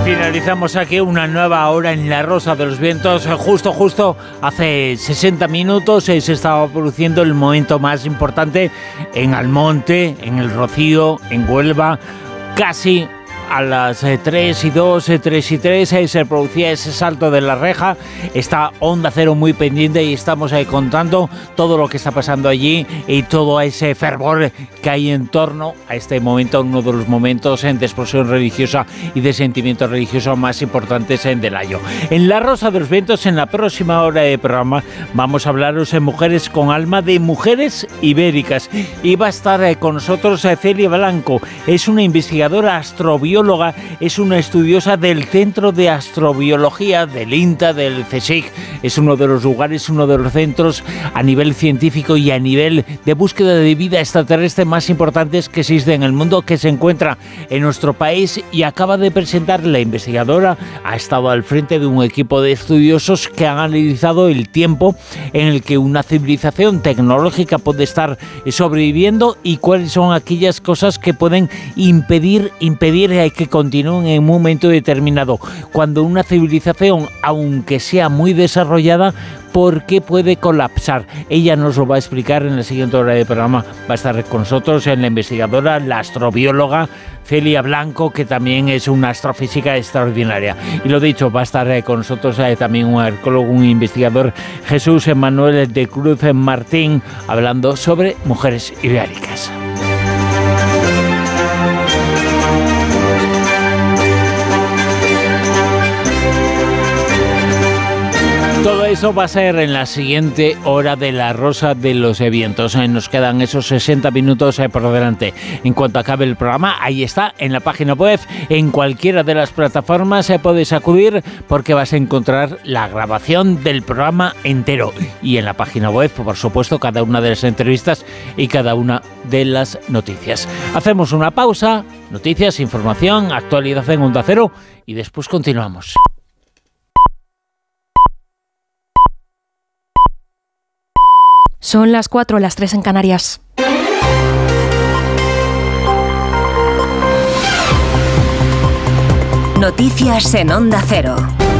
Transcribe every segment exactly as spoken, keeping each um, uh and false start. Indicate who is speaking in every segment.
Speaker 1: Finalizamos aquí una nueva hora en La Rosa de los Vientos. Justo, justo hace sesenta minutos se estaba produciendo el momento más importante en Almonte, en El Rocío, en Huelva. Casi a las tres y dos, tres y tres se producía ese salto de la reja. Está Onda Cero muy pendiente y estamos ahí contando todo lo que está pasando allí y todo ese fervor que hay en torno a este momento, uno de los momentos de explosión religiosa y de sentimiento religioso más importantes del año. En La Rosa de los Vientos, en la próxima hora de programa, vamos a hablaros de mujeres con alma, de mujeres ibéricas. Y va a estar con nosotros Celia Blanco. Es una investigadora astrobióloga, es una estudiosa del Centro de Astrobiología del INTA, del CSIC. Es uno de los lugares, uno de los centros a nivel científico y a nivel de búsqueda de vida extraterrestre más importantes que existen en el mundo, que se encuentra en nuestro país, y acaba de presentar, la investigadora ha estado al frente de un equipo de estudiosos que han analizado el tiempo en el que una civilización tecnológica puede estar sobreviviendo y cuáles son aquellas cosas que pueden impedir, impedir que continúen en un momento determinado. Cuando una civilización, aunque sea muy desarrollada, ¿por qué puede colapsar? Ella nos lo va a explicar en la siguiente hora de programa. Va a estar con nosotros en la investigadora, la astrobióloga Celia Blanco, que también es una astrofísica extraordinaria. Y lo dicho, va a estar con nosotros eh, también un arqueólogo, un investigador, Jesús Manuel de Cruz Martín, hablando sobre mujeres ibéricas. Todo eso va a ser en la siguiente hora de La Rosa de los Vientos. Nos quedan esos sesenta minutos por delante. En cuanto acabe el programa, ahí está, en la página web, en cualquiera de las plataformas puedes acudir, porque vas a encontrar la grabación del programa entero. Y en la página web, por supuesto, cada una de las entrevistas y cada una de las noticias. Hacemos una pausa, noticias, información, actualidad en Onda Cero, y después continuamos.
Speaker 2: Son las cuatro, las tres en Canarias.
Speaker 3: Noticias en Onda Cero.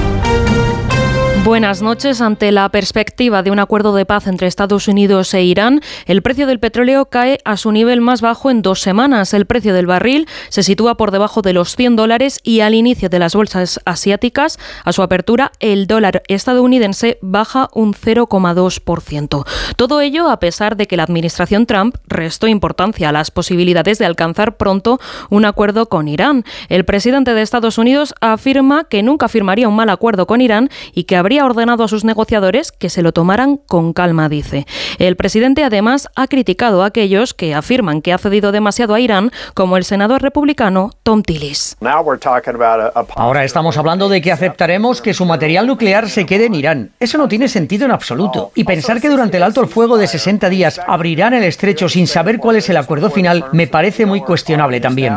Speaker 2: Buenas noches. Ante la perspectiva de un acuerdo de paz entre Estados Unidos e Irán, el precio del petróleo cae a su nivel más bajo en dos semanas. El precio del barril se sitúa por debajo de los cien dólares y al inicio de las bolsas asiáticas, a su apertura, el dólar estadounidense baja un cero coma dos por ciento. Todo ello a pesar de que la administración Trump restó importancia a las posibilidades de alcanzar pronto un acuerdo con Irán. El presidente de Estados Unidos afirma que nunca firmaría un mal acuerdo con Irán y que habría ordenado a sus negociadores que se lo tomaran con calma, dice. El presidente además ha criticado a aquellos que afirman que ha cedido demasiado a Irán, como el senador republicano Thom Tillis.
Speaker 4: Ahora estamos hablando de que aceptaremos que su material nuclear se quede en Irán. Eso no tiene sentido en absoluto. Y pensar que durante el alto el fuego de sesenta días abrirán el estrecho sin saber cuál es el acuerdo final me parece muy cuestionable también.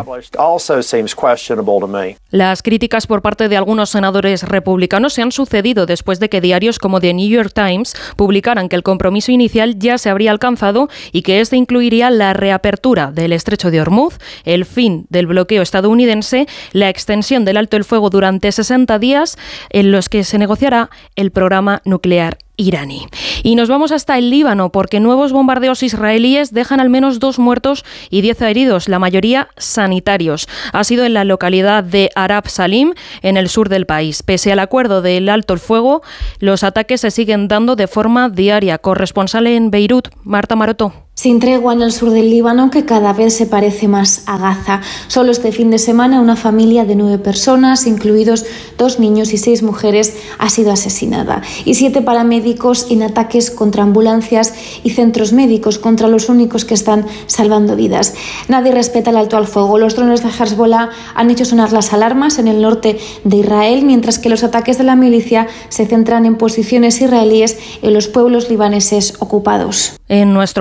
Speaker 2: Las críticas por parte de algunos senadores republicanos se han sucedido después después de que diarios como The New York Times publicaran que el compromiso inicial ya se habría alcanzado y que este incluiría la reapertura del estrecho de Hormuz, el fin del bloqueo estadounidense, la extensión del alto el fuego durante sesenta días en los que se negociará el programa nuclear iraní. Y nos vamos hasta el Líbano, porque nuevos bombardeos israelíes dejan al menos dos muertos y diez heridos, la mayoría sanitarios. Ha sido en la localidad de Arab Salim, en el sur del país. Pese al acuerdo del alto el fuego, los ataques se siguen dando de forma diaria. Corresponsal en Beirut, Marta Maroto.
Speaker 5: Sin tregua en el sur del Líbano, que cada vez se parece más a Gaza. Solo este fin de semana una familia de nueve personas, incluidos dos niños y seis mujeres, ha sido asesinada. Y siete paramédicos en ataques contra ambulancias y centros médicos, contra los únicos que están salvando vidas. Nadie respeta el alto al fuego. Los drones de Hezbollah han hecho sonar las alarmas en el norte de Israel, mientras que los ataques de la milicia se centran en posiciones israelíes en los pueblos libaneses ocupados.
Speaker 2: En nuestro país,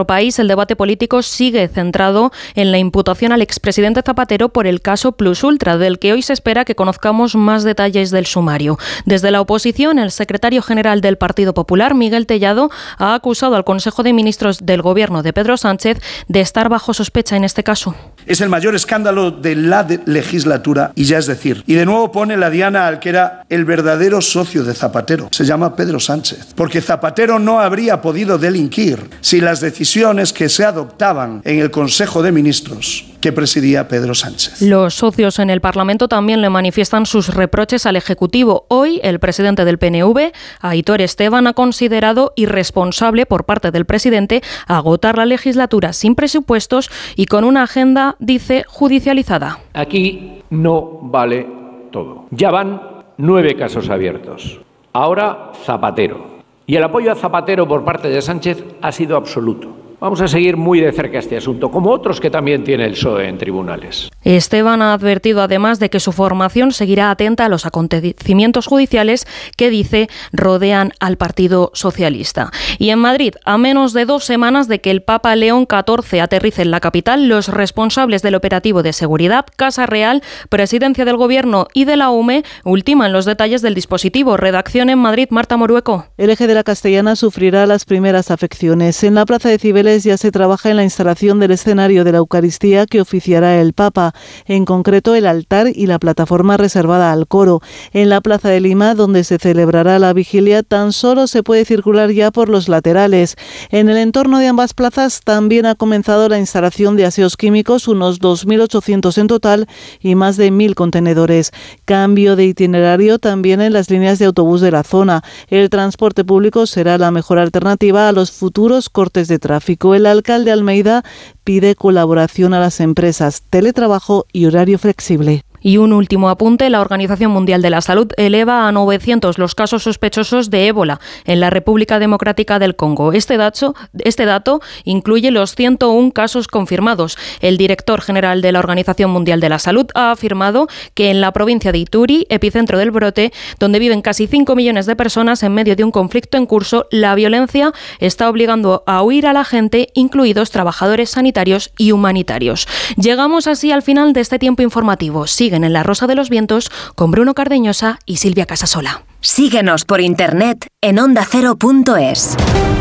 Speaker 2: el debate político sigue centrado en la imputación al expresidente Zapatero por el caso Plus Ultra, del que hoy se espera que conozcamos más detalles del sumario. Desde la oposición, el secretario general del Partido Popular, Miguel Tellado, ha acusado al Consejo de Ministros del Gobierno de Pedro Sánchez de estar bajo sospecha en este caso.
Speaker 6: Es el mayor escándalo de la de legislatura y ya es decir, y de nuevo pone la diana al que era el verdadero socio de Zapatero. Se llama Pedro Sánchez, porque Zapatero no habría podido delinquir si las decisiones que se adoptaban en el Consejo de Ministros que presidía Pedro Sánchez.
Speaker 2: Los socios en el Parlamento también le manifiestan sus reproches al Ejecutivo. Hoy, el presidente del P N V, Aitor Esteban, ha considerado irresponsable por parte del presidente agotar la legislatura sin presupuestos y con una agenda, dice, judicializada.
Speaker 7: Aquí no vale todo. Ya van nueve casos abiertos. Ahora Zapatero. Y el apoyo a Zapatero por parte de Sánchez ha sido absoluto. Vamos a seguir muy de cerca este asunto, como otros que también tiene el P S O E en tribunales.
Speaker 2: Esteban ha advertido además de que su formación seguirá atenta a los acontecimientos judiciales que, dice, rodean al Partido Socialista. Y en Madrid, a menos de dos semanas de que el Papa León catorce aterrice en la capital, los responsables del operativo de seguridad, Casa Real, Presidencia del Gobierno y de la U M E ultiman los detalles del dispositivo. Redacción en Madrid, Marta Morueco.
Speaker 8: El eje de la Castellana sufrirá las primeras afecciones. En la Plaza de Cibeles ya se trabaja en la instalación del escenario de la Eucaristía que oficiará el Papa, en concreto el altar y la plataforma reservada al coro. En la Plaza de Lima, donde se celebrará la vigilia, tan solo se puede circular ya por los laterales. En el entorno de ambas plazas también ha comenzado la instalación de aseos químicos, unos dos mil ochocientos en total y más de mil contenedores. Cambio de itinerario también en las líneas de autobús de la zona. El transporte público será la mejor alternativa a los futuros cortes de tráfico. El alcalde Almeida pide colaboración a las empresas, teletrabajo y horario flexible.
Speaker 2: Y un último apunte, la Organización Mundial de la Salud eleva a novecientos los casos sospechosos de ébola en la República Democrática del Congo. Este dato, este dato incluye los ciento uno casos confirmados. El director general de la Organización Mundial de la Salud ha afirmado que en la provincia de Ituri, epicentro del brote, donde viven casi cinco millones de personas en medio de un conflicto en curso, la violencia está obligando a huir a la gente, incluidos trabajadores sanitarios y humanitarios. Llegamos así al final de este tiempo informativo. Sigue en La Rosa de los Vientos con Bruno Cardeñosa y Silvia Casasola.
Speaker 3: Síguenos por internet en onda cero punto es.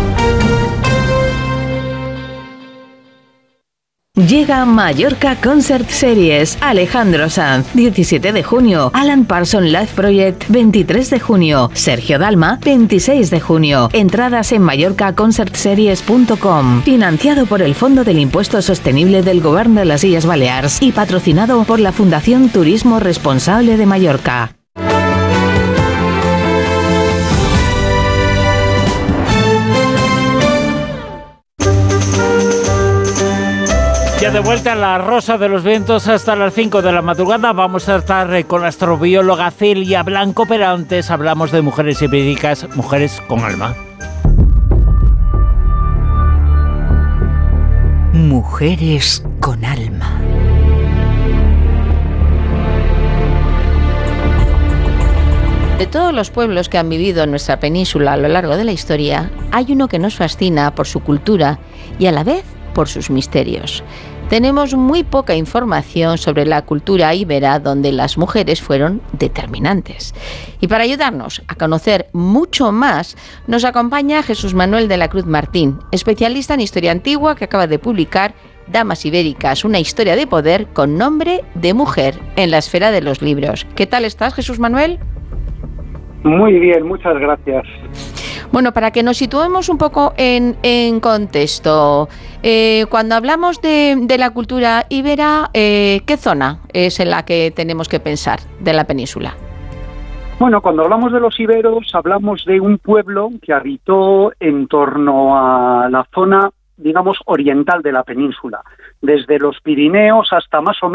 Speaker 3: Llega Mallorca Concert Series. Alejandro Sanz, diecisiete de junio. Alan Parsons Live Project, veintitrés de junio. Sergio Dalma, veintiséis de junio. Entradas en mallorca concert series punto com. Financiado por el Fondo del Impuesto Sostenible del Govern de las Illes Balears y patrocinado por la Fundación Turismo Responsable de Mallorca.
Speaker 1: Ya de vuelta a La Rosa de los Vientos hasta las cinco de la madrugada. Vamos a estar con la astrobióloga Celia Blanco, pero antes hablamos de mujeres ibéricas, mujeres con alma.
Speaker 3: Mujeres con alma.
Speaker 9: De todos los pueblos que han vivido en nuestra península a lo largo de la historia, hay uno que nos fascina por su cultura y a la vez por sus misterios. Tenemos muy poca información sobre la cultura íbera, donde las mujeres fueron determinantes. Y para ayudarnos a conocer mucho más, nos acompaña Jesús Manuel de la Cruz Martín, especialista en historia antigua, que acaba de publicar Damas Ibéricas, una historia de poder con nombre de mujer en la esfera de los libros. ¿Qué tal estás, Jesús Manuel?
Speaker 10: Muy bien, muchas gracias.
Speaker 9: Bueno, para que nos situemos un poco en, en contexto, eh, cuando hablamos de, de la cultura íbera, eh, ¿qué zona es en la que tenemos que pensar de la península?
Speaker 10: Bueno, cuando hablamos de los íberos, hablamos de un pueblo que habitó en torno a la zona, digamos, oriental de la península, desde los Pirineos hasta más o menos